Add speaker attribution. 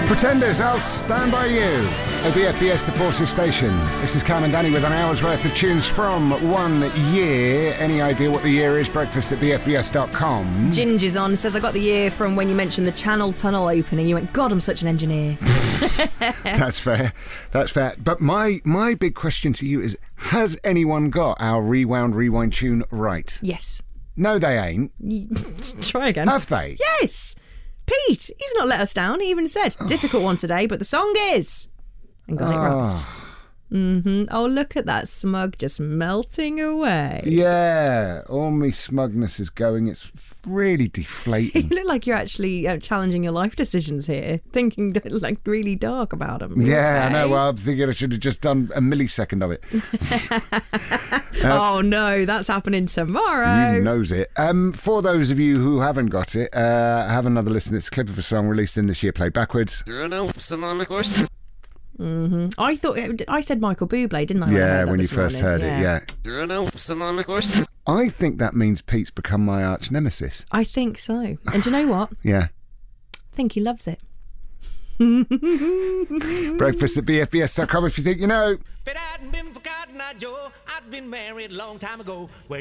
Speaker 1: Pretenders, I'll stand by you. OBFBS, the Forces Station. This is Cam and Danny with an hour's worth of tunes from 1 year. Any idea what the year is? Breakfast at bfbs.com.
Speaker 2: Ginger's on, says, I got the year from when you mentioned the Channel Tunnel opening. You went, God, I'm such an engineer.
Speaker 1: That's fair. That's fair. But my big question to you is, has anyone got our Rewind tune right?
Speaker 2: Yes.
Speaker 1: No, they ain't.
Speaker 2: Try again.
Speaker 1: Have they?
Speaker 2: Yes. Pete, he's not let us down. He even said, difficult one today, but the song is. And got it right. Oh, look at that smug just melting away.
Speaker 1: Yeah, all me smugness is going. It's really deflating.
Speaker 2: You look like you're actually challenging your life decisions here, thinking like really dark about them.
Speaker 1: Yeah,
Speaker 2: okay?
Speaker 1: I know. Well, I'm thinking I should have just done a millisecond of it.
Speaker 2: Oh no, that's happening tomorrow.
Speaker 1: You knows it. For those of you who haven't got it, have another listen. It's a clip of a song released in this year, played backwards.
Speaker 2: I thought I said Michael Bublé, didn't I?
Speaker 1: Yeah, when you first heard it, yeah. I think that means Pete's become my arch nemesis.
Speaker 2: I think so. And do you know what?
Speaker 1: Yeah.
Speaker 2: I think he loves it.
Speaker 1: Breakfast at bfbs.com if you think you know.
Speaker 3: If it hadn't been for Cotton Eye Joe, I'd been married a long time ago.